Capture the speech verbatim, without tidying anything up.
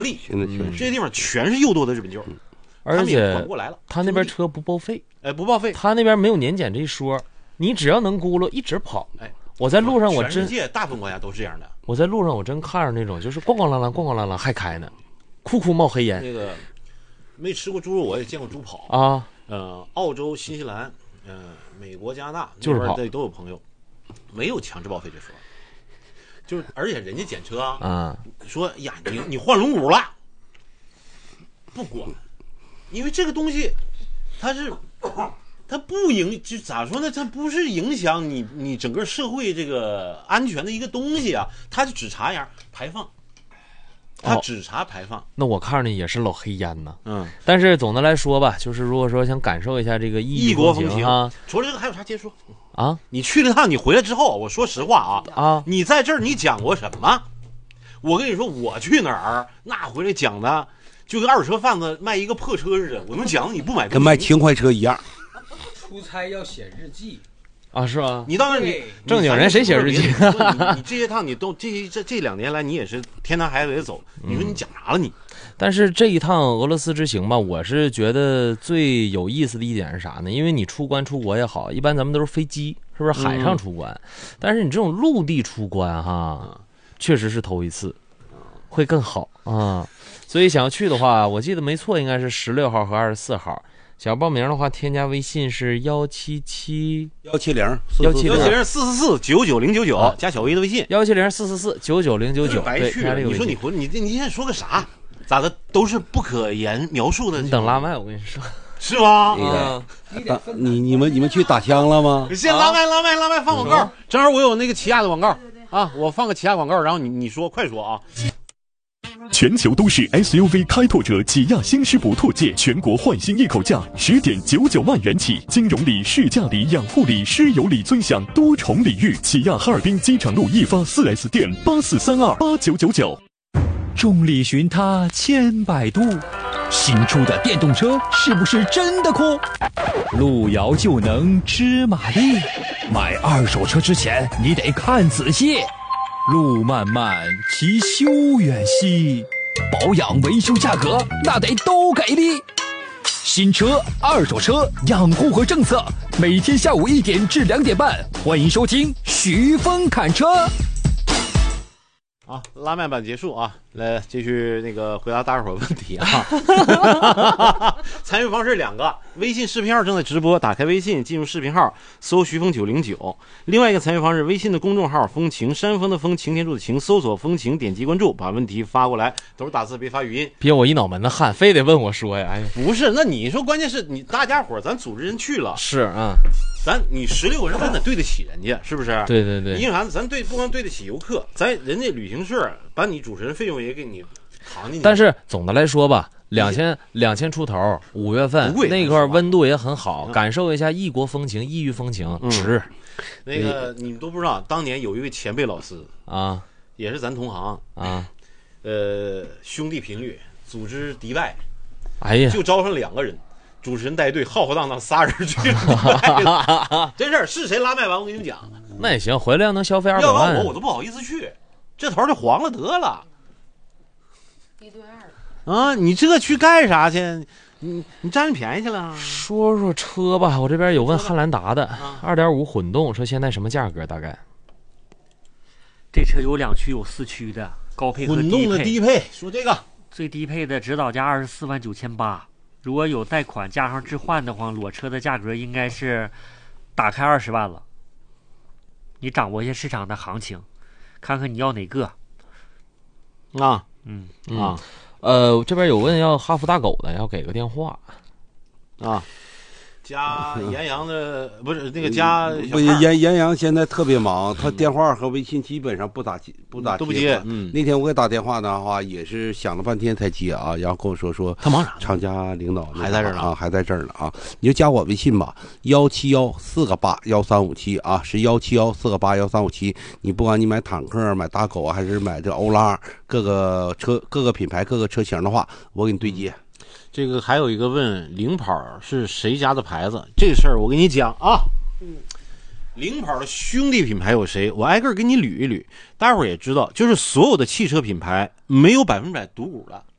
力， 现在全是、 嗯、这些地方全是又多的日本旧，嗯、 而且管不过来了。 他那边车不报废， 哎，不报废， 他那边没有年检这一说，你只要能轱辘一直跑。哎，我在路上我真， 全世界大部分国家都是这样的。 我在路上我真看着那种就是咣咣啷啷咣咣啷啷还开呢，哭哭冒黑烟。 那个没吃过猪肉，我也见过猪跑啊。 呃，澳洲、新西兰，呃，美国、加拿大就是跑， 都有朋友，没有强制报废这说。就是而且人家检车啊， 啊说呀，你你换轮毂了，不管，因为这个东西，它是它不影，就咋说呢？它不是影响你你整个社会这个安全的一个东西啊，它就只查样排放。他只查排放、哦， 那我看着也是老黑烟呢。 嗯， 但是总的来说吧，就是如果说想感受一下这个异国风情啊， 除了这个还有啥接触啊？ 你去了趟，你回来之后，我说实话啊啊， 你在这儿你讲过什么？我跟你说，我去哪儿那回来讲的就跟二手车贩子卖一个破车似的，我能讲你不买， 跟卖情怀车一样。 出差要写日记。 啊，是吧？ 你到那你正经人谁写日记？ 你你这些趟你都这这这两年来你也是天南海北走，你说你讲啥了你？ 但是这一趟俄罗斯之行吧，我是觉得最有意思的一点是啥呢？因为你出关出国也好，一般咱们都是飞机，是不是海上出关？嗯、但是你这种陆地出关哈，确实是头一次，会更好啊。所以想要去的话，我记得没错，应该是十六号和二十四号。想要报名的话，添加微信是幺七七幺七零幺七零幺七零四四四九九零九九，加小薇的微信幺七零四四四九九零九九。 白去了，你说你回你你现在说个啥？咋的都是不可言描述的。 你等拉麦，我跟你说， 是吗？ 啊，你你们你们去打枪了吗？ 先拉麦拉麦拉麦放广告，正好我有那个起亚的广告啊，我放个起亚广告，然后你你说快说啊。 全球都市 S U V 开拓者起亚新势博拓界，全国换新一口价十点九九万元起，金融礼、试驾礼、养护礼、师友礼尊享多重礼遇。起亚哈尔滨机场路一发四 S 店八四三二八九九九。 众里寻他千百度，新出的电动车是不是真的酷？路遥就能知马力，买二手车之前你得看仔细。路漫漫其修远兮，保养维修价格那得都给力。新车、二手车养护和政策，每天下午一点至两点半，欢迎收听徐峰侃车。 啊，拉麦版结束啊，来继续那个回答大伙问题啊。参与方式两个，微信视频号正在直播，打开微信进入视频号搜徐峰九零九。另外一个参与方式，微信的公众号风情，山峰的风，擎天柱的擎，搜索风情，点击关注，把问题发过来，都是打字别发语音。 憋我一脑门子汗，非得问我说呀，哎呀， 不是，那你说关键是你大家伙咱组织人去了， 是啊。 咱你十六个人，咱得对得起人家，是不是？ 对对对。 因为啥？咱对不光对得起游客，咱人家旅行社把你主持人费用也给你扛进去。 但是总的来说吧，两千两千出头，五月份那块温度也很好，嗯、感受一下异国风情、异域风情，值、 嗯。那个你们都不知道，当年有一位前辈老师啊， 也是咱同行啊， 呃，兄弟频率组织迪拜， 哎呀， 就招上两个人。主持人带队，浩浩荡荡仨人去了，真事儿是谁拉麦完？我跟你们讲， 那也行，回来要能消费二百万， 要我我都不好意思去，这头就黄了得了。 一对二啊，你这去干啥去？你你占人便宜去了？ 说说车吧，我这边有问汉兰达的，二点五混动，说现在什么价格？大概？ 这车有两驱有四驱的，高配和低配。 混动的低配，说这个最低配的指导价二十四万九千八。如果有贷款加上置换的话，裸车的价格应该是打开二十万了。你掌握一下市场的行情，看看你要哪个啊？ 嗯啊， 呃，这边有问要哈弗大狗的，要给个电话啊。加严阳的不是那个加不严严阳现在特别忙，他电话和微信基本上不打不打都不接。 嗯，那天我给打电话的话也是想了半天才接啊，然后跟我说说他忙啥？ 厂家领导还在这儿啊，还在这儿呢啊，你就加我微信吧，幺七幺四个八幺三五七啊，是幺七幺四个八幺三五七。你不管你买坦克、买大狗还是买这欧拉，各个车各个品牌各个车型的话，我给你对接。嗯这个还有一个问领跑是谁家的牌子，这个事儿我跟你讲啊，嗯， 领跑的兄弟品牌有谁？我挨个给你捋一捋，大伙儿也知道，就是所有的汽车品牌没有百分之百独股的，